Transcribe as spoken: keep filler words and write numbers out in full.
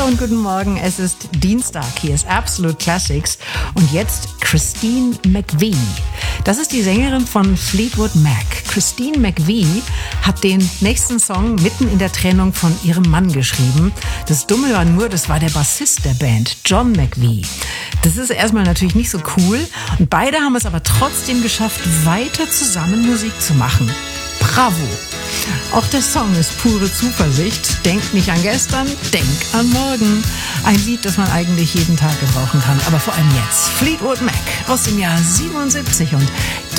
Hallo und guten Morgen, es ist Dienstag, hier ist Absolute Classics und jetzt Christine McVie. Das ist die Sängerin von Fleetwood Mac. Christine McVie hat den nächsten Song mitten in der Trennung von ihrem Mann geschrieben. Das Dumme war nur, das war der Bassist der Band, John McVie. Das ist erstmal natürlich nicht so cool und beide haben es aber trotzdem geschafft, weiter zusammen Musik zu machen. Bravo! Auch der Song ist pure Zuversicht. Denk nicht an gestern, denk an morgen. Ein Lied, das man eigentlich jeden Tag gebrauchen kann, aber vor allem jetzt. Fleetwood Mac aus dem Jahr siebenundsiebzig und